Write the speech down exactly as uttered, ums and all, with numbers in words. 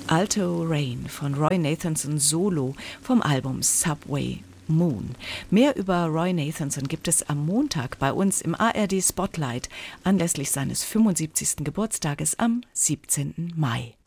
Alto Rain von Roy Nathanson solo vom Album Subway Moon. Mehr über Roy Nathanson gibt es am Montag bei uns im A R D Spotlight anlässlich seines fünfundsiebzigsten Geburtstages am siebzehnten Mai.